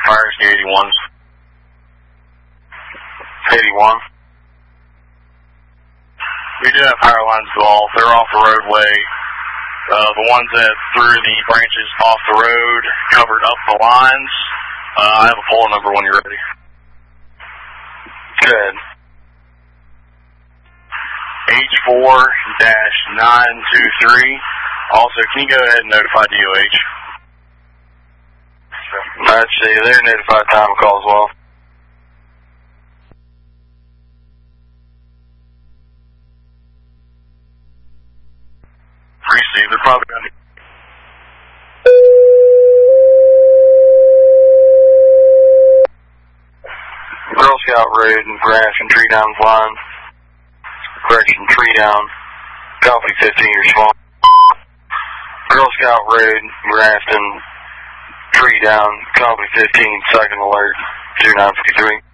fires, K81s. 81. We do have power lines as well. They're off the roadway. The ones that threw the branches off the road covered up the lines. I have a pole number when you're ready. Good. H4-923. Also, can you go ahead and notify DOH? Let's see, they're notified time call as well. Receive, they're probably going to... Girl Scout Road and Grafton Tree Down line. Correction, Tree Down. Copy 15, you're small. Girl Scout Road, Grafton, Tree Down, copy 15, second alert, 0953.